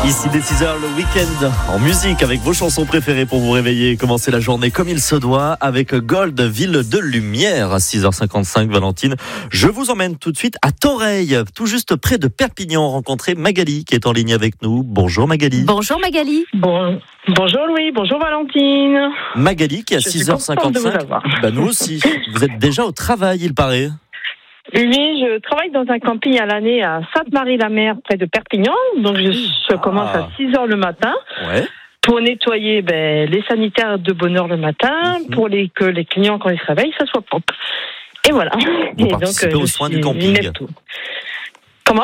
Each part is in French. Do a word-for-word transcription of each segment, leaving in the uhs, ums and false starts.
Ici dès six heures, le week-end en musique avec vos chansons préférées pour vous réveiller et commencer la journée comme il se doit avec Gold, ville de lumière à six heures cinquante-cinq. Valentine, je vous emmène tout de suite à Toreil, tout juste près de Perpignan, rencontrer Magali qui est en ligne avec nous. Bonjour Magali. Bonjour Magali. Bon, bonjour Louis, bonjour Valentine. Magali qui est à six heures cinquante-cinq. Bah nous aussi. Vous êtes déjà au travail, il paraît. Oui, je travaille dans un camping à l'année à Sainte-Marie-la-Mer, près de Perpignan. Donc, je, je commence ah. à six heures le matin ouais. pour nettoyer ben, les sanitaires de bonne heure le matin, mmh. pour les, que les clients, quand ils se réveillent, ça soit propre. Et voilà. Vous Et participez donc, aux soins du camping. Comment ?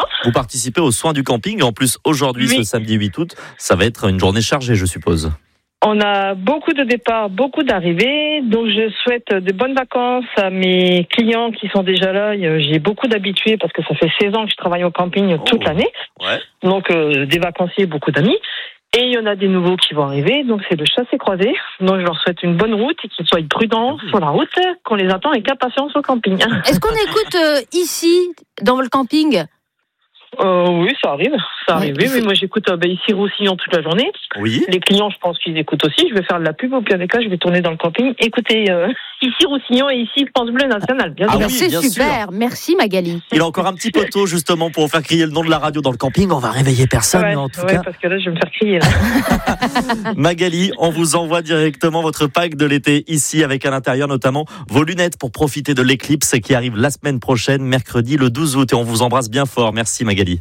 Vous participez aux soins du camping. En plus, aujourd'hui, oui. ce samedi huit août, ça va être une journée chargée, je suppose. On a beaucoup de départs, beaucoup d'arrivées, donc je souhaite de bonnes vacances à mes clients qui sont déjà là. J'ai beaucoup d'habitués parce que ça fait seize ans que je travaille au camping oh. toute l'année, ouais. donc euh, des vacanciers, beaucoup d'amis. Et il y en a des nouveaux qui vont arriver, donc c'est le chassé-croisé. Donc je leur souhaite une bonne route et qu'ils soient prudents sur la route, qu'on les attend avec impatience au camping. Est-ce qu'on écoute euh, ici, dans le camping ? Euh, oui, ça arrive, ça arrive. Oui, oui, moi j'écoute euh, bah, ici Roussillon toute la journée. Oui. Les clients, je pense qu'ils écoutent aussi. Je vais faire de la pub au pire des cas, je vais tourner dans le camping. Écoutez, euh, ici Roussillon et ici France Bleu National. Bien ah sûr. oui, c'est bien super, sûr. Merci Magali. Il a encore un petit poteau justement pour faire crier le nom de la radio dans le camping. On va réveiller personne, ouais, mais en tout ouais, cas. parce que là, je vais me faire crier. Là. Magali, on vous envoie directement votre pack de l'été ici avec à l'intérieur notamment vos lunettes pour profiter de l'éclipse qui arrive la semaine prochaine, mercredi le douze août. Et on vous embrasse bien fort. Merci Magali.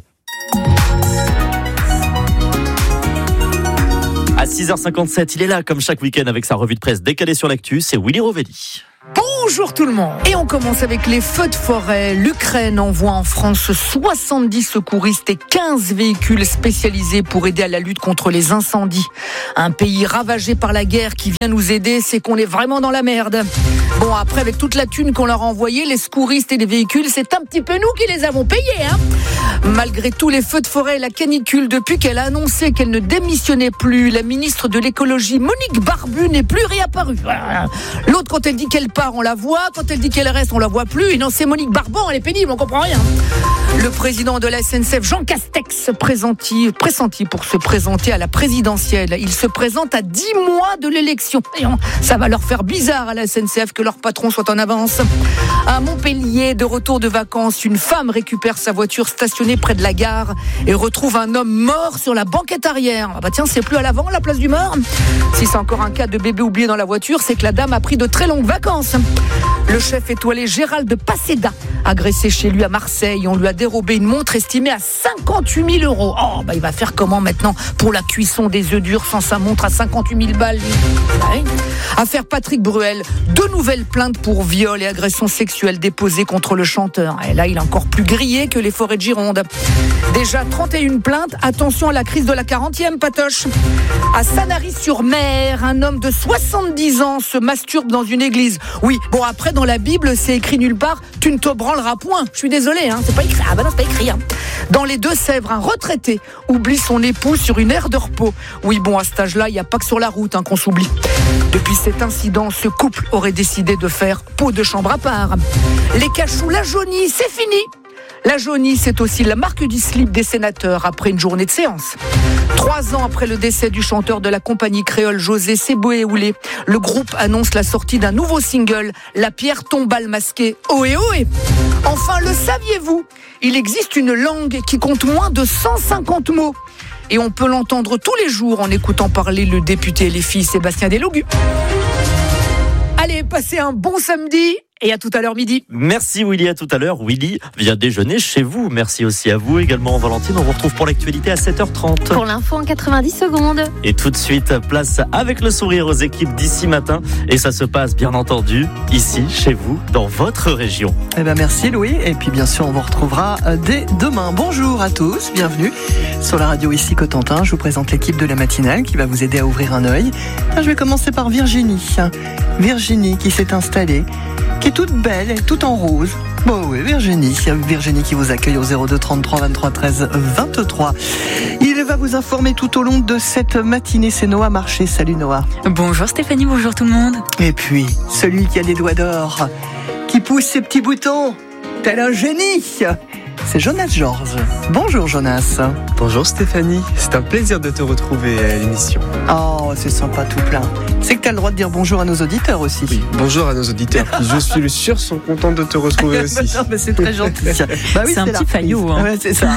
À six heures cinquante-sept, il est là comme chaque week-end avec sa revue de presse décalée sur l'actu, c'est Willy Rovelli. Bonjour tout le monde. Et on commence avec les feux de forêt. L'Ukraine envoie en France soixante-dix secouristes et quinze véhicules spécialisés pour aider à la lutte contre les incendies. Un pays ravagé par la guerre qui vient nous aider, c'est qu'on est vraiment dans la merde. Bon, après, avec toute la thune qu'on leur a envoyée, les secouristes et les véhicules, c'est un petit peu nous qui les avons payés, hein. Malgré tous les feux de forêt et la canicule, depuis qu'elle a annoncé qu'elle ne démissionnait plus, la ministre de l'écologie, Monique Barbu, n'est plus réapparue. L'autre, quand elle dit qu'elle part, on la voit. Quand elle dit qu'elle reste, on la voit plus. Et non, c'est Monique Barban, elle est pénible, on comprend rien. Le président de la S N C F, Jean Castex, pressenti, pressenti pour se présenter à la présidentielle. Il se présente à dix mois de l'élection. Et on, ça va leur faire bizarre à la S N C F que leur patron soit en avance. À Montpellier, de retour de vacances, une femme récupère sa voiture stationnée près de la gare et retrouve un homme mort sur la banquette arrière. Ah bah tiens, c'est plus à l'avant, la place du mort. Si c'est encore un cas de bébé oublié dans la voiture, c'est que la dame a pris de très longues vacances. Le chef étoilé Gérald Paseda, agressé chez lui à Marseille, on lui a dérobé une montre estimée à cinquante-huit mille euros. Oh, bah il va faire comment maintenant pour la cuisson des œufs durs sans sa montre à cinquante-huit mille balles, lui. Ouais. Affaire Patrick Bruel, deux nouvelles plaintes pour viol et agression sexuelle déposées contre le chanteur. Et là, il est encore plus grillé que les forêts de Gironde. Déjà trente et une plaintes, attention à la crise de la quarantième, Patoche. À Sanary-sur-Mer, un homme de soixante-dix ans se masturbe dans une église. Oui, bon après dans la Bible, c'est écrit nulle part, tu ne te branleras point. Je suis désolée, hein, c'est pas écrit. Ah bah non, c'est pas écrit. Hein. Dans les Deux-Sèvres, un retraité oublie son épouse sur une aire de repos. Oui, bon, à cet âge-là, il n'y a pas que sur la route hein, qu'on s'oublie. Depuis cet incident, ce couple aurait décidé de faire peau de chambre à part. Les cachous, la jaunie, c'est fini. La jaunie, c'est aussi la marque du slip des sénateurs après une journée de séance. Trois ans après le décès du chanteur de la compagnie créole José Seboué-Oulé, le groupe annonce la sortie d'un nouveau single, La pierre tombale masquée. Ohé ohé. Enfin, le saviez-vous ? Il existe une langue qui compte moins de cent cinquante mots. Et on peut l'entendre tous les jours en écoutant parler le député L F I Sébastien Delogu. Allez, passez un bon samedi. Et à tout à l'heure midi. Merci Willy, à tout à l'heure. Willy vient déjeuner chez vous. Merci aussi à vous également Valentine. On vous retrouve pour l'actualité à sept heures trente. Pour l'info en quatre-vingt-dix secondes. Et tout de suite, place avec le sourire aux équipes d'ici matin. Et ça se passe bien entendu ici, chez vous, dans votre région. Eh ben merci Louis. Et puis bien sûr, on vous retrouvera dès demain. Bonjour à tous, bienvenue sur la radio ici Cotentin. Je vous présente l'équipe de la matinale qui va vous aider à ouvrir un œil. Je vais commencer par Virginie. Virginie qui s'est installée, qui est toute belle, toute en rose. Bon oui, Virginie, Virginie qui vous accueille au zéro deux trente-trois vingt-trois treize vingt-trois. Il va vous informer tout au long de cette matinée, c'est Noah Marché. Salut Noah. Bonjour Stéphanie, bonjour tout le monde. Et puis, celui qui a les doigts d'or, qui pousse ses petits boutons, tel un génie, c'est Jonas Georges. Bonjour Jonas. Bonjour Stéphanie, c'est un plaisir de te retrouver à l'émission. Oh, c'est sympa tout plein. C'est que tu as le droit de dire bonjour à nos auditeurs aussi. Oui, bonjour à nos auditeurs qui, je suis sûr, sont contents de te retrouver aussi. non, mais c'est très gentil. Bah oui, c'est un c'est petit faillot. Hein. Ouais, c'est ça.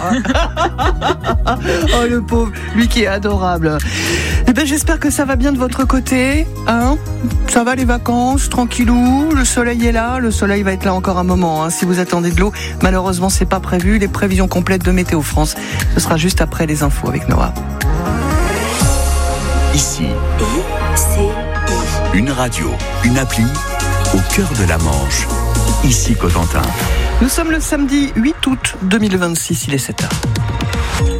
Oh le pauvre, lui qui est adorable. Eh ben, j'espère que ça va bien de votre côté. Hein, ça va les vacances, tranquillou. Le soleil est là. Le soleil va être là encore un moment. Hein. Si vous attendez de l'eau, malheureusement, c'est pas prévu. Les prévisions complètes de Météo France, ce sera juste après les infos avec Noah. Ici, une radio, une appli au cœur de la Manche. Ici Cotentin. Nous sommes le samedi huit août deux mille vingt-six, il est sept heures.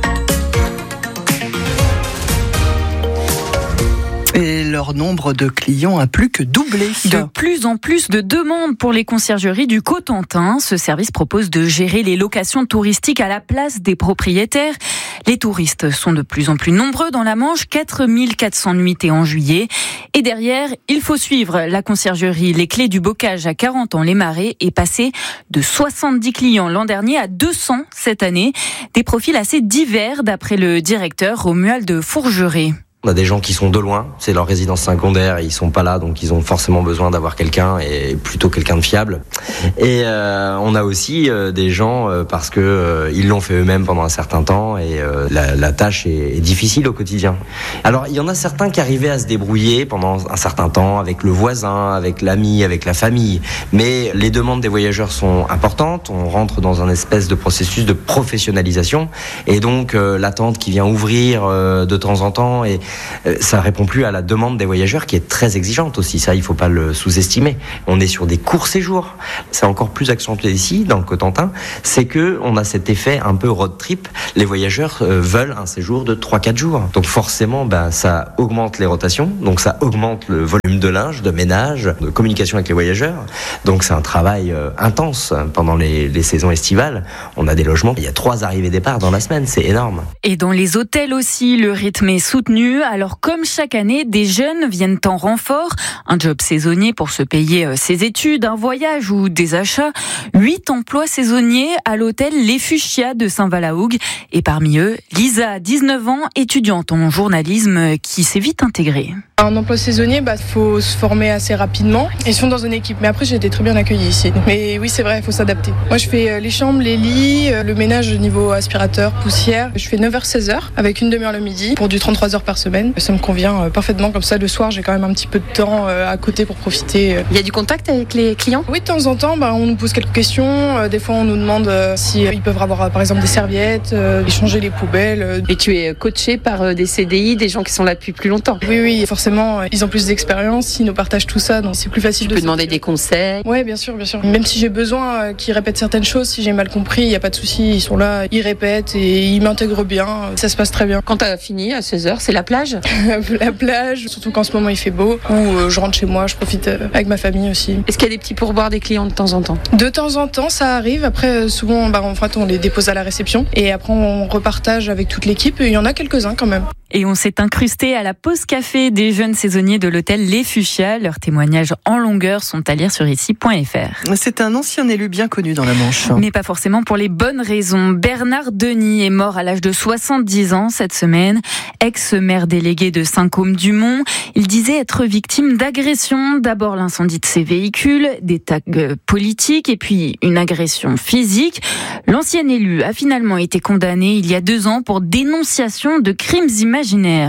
Et leur nombre de clients a plus que doublé. De plus en plus de demandes pour les conciergeries du Cotentin. Ce service propose de gérer les locations touristiques à la place des propriétaires. Les touristes sont de plus en plus nombreux dans la Manche, quatre mille quatre cents nuitées en juillet. Et derrière, il faut suivre la conciergerie Les Clés du Bocage à Carentan-les-Marais est passé de soixante-dix clients l'an dernier à deux cents cette année. Des profils assez divers d'après le directeur Romuald Fourgeret. On a des gens qui sont de loin, c'est leur résidence secondaire, et ils sont pas là, donc ils ont forcément besoin d'avoir quelqu'un, et plutôt quelqu'un de fiable. Et euh, on a aussi euh, des gens euh, parce que euh, ils l'ont fait eux-mêmes pendant un certain temps, et euh, la, la tâche est, est difficile au quotidien. Alors il y en a certains qui arrivaient à se débrouiller pendant un certain temps avec le voisin, avec l'ami, avec la famille. Mais les demandes des voyageurs sont importantes. On rentre dans un espèce de processus de professionnalisation, et donc euh, l'attente qui vient ouvrir euh, de temps en temps et ça répond plus à la demande des voyageurs qui est très exigeante aussi. Ça, il faut pas le sous-estimer. On est sur des courts séjours. C'est encore plus accentué ici, dans le Cotentin. C'est que on a cet effet un peu road trip. Les voyageurs euh, veulent un séjour de trois quatre jours. Donc forcément, ben, ça augmente les rotations. Donc ça augmente le volume de linge, de ménage, de communication avec les voyageurs. Donc c'est un travail euh, intense pendant les, les saisons estivales. On a des logements. Il y a trois arrivées-départs dans la semaine. C'est énorme. Et dans les hôtels aussi, le rythme est soutenu. Alors comme chaque année, des jeunes viennent en renfort, un job saisonnier pour se payer ses études, un voyage ou des achats. Huit emplois saisonniers à l'hôtel Les Fuchsias de Saint-Valahougue. Et parmi eux, Lisa, dix-neuf ans, étudiante en journalisme qui s'est vite intégrée. Un emploi saisonnier, bah, faut se former assez rapidement et sont dans une équipe. Mais après, j'ai été très bien accueillie ici. Mais oui, c'est vrai, il faut s'adapter. Moi, je fais les chambres, les lits, le ménage au niveau aspirateur, poussière. Je fais neuf heures seize heures avec une demi-heure le midi pour du trente-trois heures par semaine. Ça me convient parfaitement. Comme ça, le soir, j'ai quand même un petit peu de temps à côté pour profiter. Il y a du contact avec les clients ? Oui, de temps en temps, bah, on nous pose quelques questions. Des fois, on nous demande si ils peuvent avoir, par exemple, des serviettes, échanger les poubelles. Et tu es coaché par des C D I, des gens qui sont là depuis plus longtemps ? Oui, oui, forcément. Ils ont plus d'expérience, ils nous partagent tout ça, donc c'est plus facile tu de... Tu peux demander des conseils ? Oui, bien sûr, bien sûr. Même si j'ai besoin qu'ils répètent certaines choses, si j'ai mal compris, il n'y a pas de souci, ils sont là, ils répètent et ils m'intègrent bien, ça se passe très bien. Quand tu as fini à seize heures, c'est la plage ? La plage, surtout qu'en ce moment il fait beau, ou euh, je rentre chez moi, je profite euh, avec ma famille aussi. Est-ce qu'il y a des petits pourboires des clients de temps en temps ? De temps en temps, ça arrive. Après, souvent, bah, en fait, on les dépose à la réception et après on repartage avec toute l'équipe et il y en a quelques-uns quand même. Et on s'est incrusté à la pause café des jeunes saisonniers de l'hôtel Les Fuchsias. Leurs témoignages en longueur sont à lire sur ici point f r. C'est un ancien élu bien connu dans la Manche. Mais pas forcément pour les bonnes raisons. Bernard Denis est mort à l'âge de soixante-dix ans cette semaine. Ex-maire délégué de Saint-Côme-du-Mont. Il disait être victime d'agressions. D'abord l'incendie de ses véhicules, des tags politiques et puis une agression physique. L'ancien élu a finalement été condamné il y a deux ans pour dénonciation de crimes imaginaires.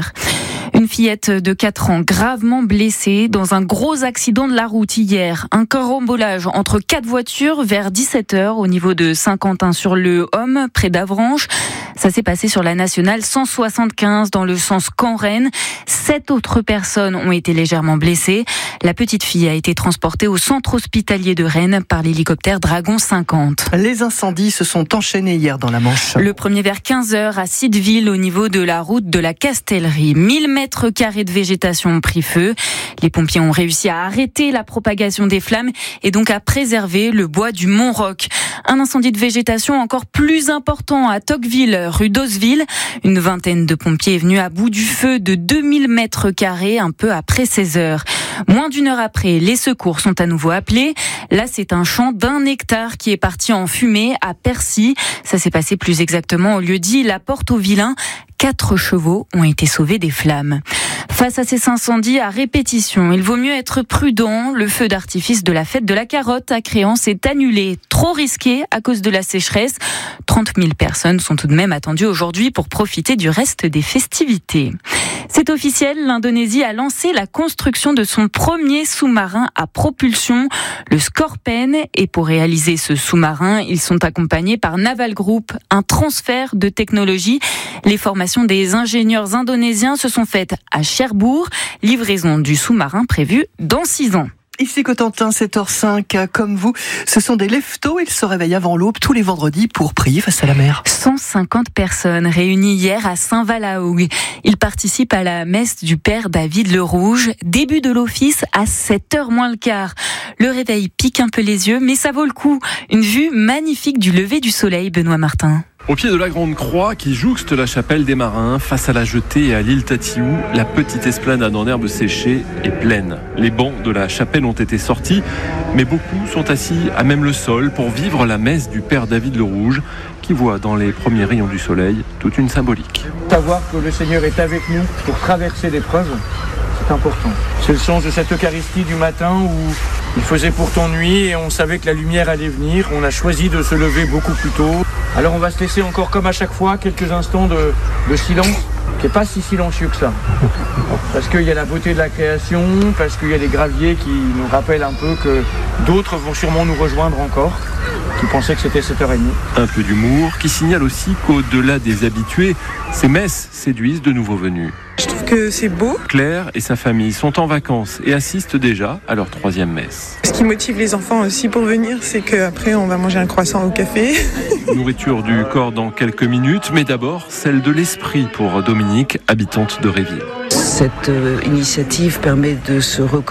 Une fillette de quatre ans gravement blessée dans un gros accident de la route hier. Un carambolage entre quatre voitures vers dix-sept heures au niveau de Saint-Quentin-sur-le-Homme, près d'Avranches. Ça s'est passé sur la nationale cent soixante-quinze dans le sens Caen-Rennes. Sept autres personnes ont été légèrement blessées. La petite fille a été transportée au centre hospitalier de Rennes par l'hélicoptère Dragon cinquante. Les incendies se sont enchaînés hier dans la Manche. Le premier vers quinze heures à Sitteville au niveau de la route de la Castellerie. mille mètres carrés de végétation ont pris feu. Les pompiers ont réussi à arrêter la propagation des flammes et donc à préserver le bois du Mont-Roc. Un incendie de végétation encore plus important à Tocqueville, rue d'Osville. Une vingtaine de pompiers est venue à bout du feu de deux mille mètres carrés un peu après seize heures. Moins d'une heure après, les secours sont à nouveau appelés. Là, c'est un champ d'un hectare qui est parti en fumée à Percy. Ça s'est passé plus exactement au lieu-dit La Porte au Vilain. Quatre chevaux ont été sauvés des flammes. Face à ces incendies à répétition, il vaut mieux être prudent. Le feu d'artifice de la fête de la carotte à Créance est annulé. Trop risqué à cause de la sécheresse. trente mille personnes sont tout de même attendues aujourd'hui pour profiter du reste des festivités. C'est officiel, l'Indonésie a lancé la construction de son premier sous-marin à propulsion, le Scorpène. Et pour réaliser ce sous-marin, ils sont accompagnés par Naval Group, un transfert de technologie. Les formations des ingénieurs indonésiens se sont faites à Cherbourg. Livraison du sous-marin prévue dans six ans. Ici Cotentin, sept heures cinq, comme vous, ce sont des leftos. Ils se réveillent avant l'aube tous les vendredis pour prier face à la mer. cent cinquante personnes réunies hier à Saint-Valaoug. Ils participent à la messe du Père David le Rouge. Début de l'office à sept heures moins le quart. Le réveil pique un peu les yeux, mais ça vaut le coup. Une vue magnifique du lever du soleil, Benoît Martin. Au pied de la Grande Croix qui jouxte la chapelle des Marins, face à la jetée et à l'île Tatiou, la petite esplanade en herbe séchée est pleine. Les bancs de la chapelle ont été sortis, mais beaucoup sont assis à même le sol pour vivre la messe du Père David le Rouge, qui voit dans les premiers rayons du soleil toute une symbolique. Savoir que le Seigneur est avec nous pour traverser l'épreuve, c'est important. C'est le sens de cette Eucharistie du matin où il faisait pourtant nuit et on savait que la lumière allait venir. On a choisi de se lever beaucoup plus tôt. Alors on va se laisser encore comme à chaque fois quelques instants de, de silence, qui n'est pas si silencieux que ça. Parce qu'il y a la beauté de la création, parce qu'il y a les graviers qui nous rappellent un peu que d'autres vont sûrement nous rejoindre encore, qui pensaient que c'était sept heures trente. Un peu d'humour qui signale aussi qu'au-delà des habitués, ces messes séduisent de nouveaux venus. Je trouve que c'est beau. Claire et sa famille sont en vacances et assistent déjà à leur troisième messe. Ce qui motive les enfants aussi pour venir, c'est qu'après on va manger un croissant au café. Nourriture du corps dans quelques minutes, mais d'abord celle de l'esprit pour Dominique, habitante de Réville. Cette euh, initiative permet de se reconnaître